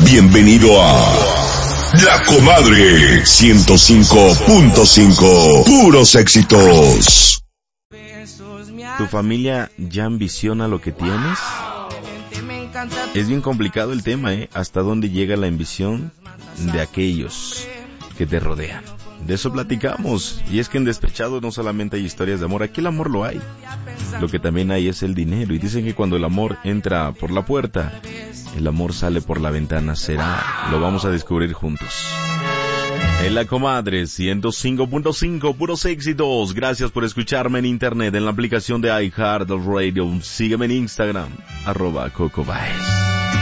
Bienvenido a La Comadre 105.5. Puros éxitos. ¿Tu familia ya ambiciona lo que tienes? Es bien complicado el tema, ¿Hasta dónde llega la ambición de aquellos que te rodean? De eso platicamos. Y es que en Despechados no solamente hay historias de amor, aquí el amor lo hay. Lo que también hay es el dinero. Y dicen que cuando el amor entra por la puerta, el amor sale por la ventana. ¿Será? Lo vamos a descubrir juntos. En La Comadre 105.5, puros éxitos. Gracias por escucharme en internet, en la aplicación de iHeartRadio. Sígueme en Instagram, @CocoBaez.